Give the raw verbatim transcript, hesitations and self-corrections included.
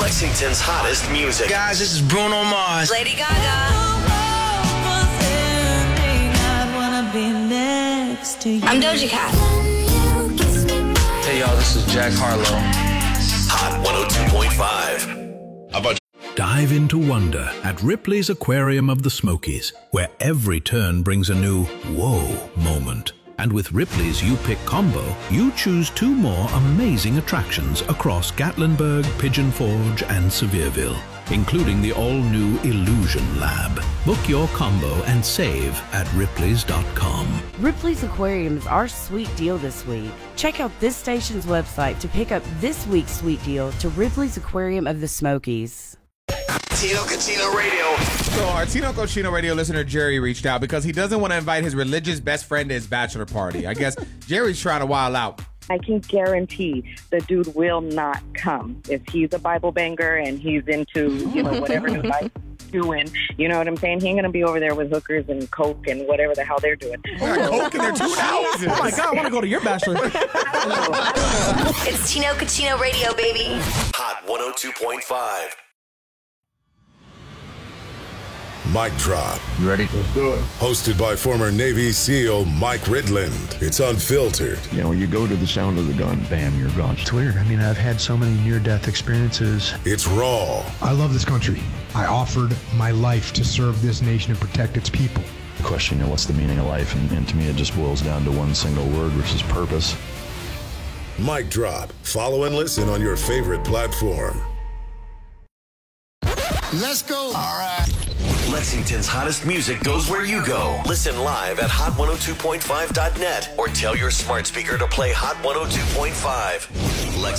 Lexington's hottest music. Guys, this is Bruno Mars. Lady Gaga. I'm Doja Cat. Hey, y'all, this is Jack Harlow. Hot one oh two point five. How about Dive into wonder at Ripley's Aquarium of the Smokies, where every turn brings a new whoa moment. And with Ripley's You Pick combo, you choose two more amazing attractions across Gatlinburg, Pigeon Forge, and Sevierville, including the all-new Illusion Lab. Book your combo and save at ripleys dot com. Ripley's Aquarium is our sweet deal this week. Check out this station's website to pick up this week's sweet deal to Ripley's Aquarium of the Smokies. Tino Cochino Radio? So our Tino Cochino Radio listener Jerry reached out because he doesn't want to invite his religious best friend to his bachelor party. I guess Jerry's trying to wild out. I can guarantee the dude will not come. If he's a Bible banger and he's into, you know, whatever his life is doing, you know what I'm saying? He ain't going to be over there with hookers and coke and whatever the hell they're doing. They're coke in their two houses. Oh, my God, I want to go to your bachelor. It's Tino Cochino Radio, baby. Hot one oh two point five. Mic Drop. You ready? Let's do it. Hosted by former Navy SEAL Mike Ridland. It's unfiltered. You know, when you go to the sound of the gun, bam, you're gone. It's weird. I mean, I've had so many near-death experiences. It's raw. I love this country. I offered my life to serve this nation and protect its people. The question, you know, what's the meaning of life? And, and to me, it just boils down to one single word, which is purpose. Mic Drop. Follow and listen on your favorite platform. Let's go. All right. Lexington's hottest music goes where you go. Listen live at hot one oh two point five dot net or tell your smart speaker to play Hot one oh two point five. Lex-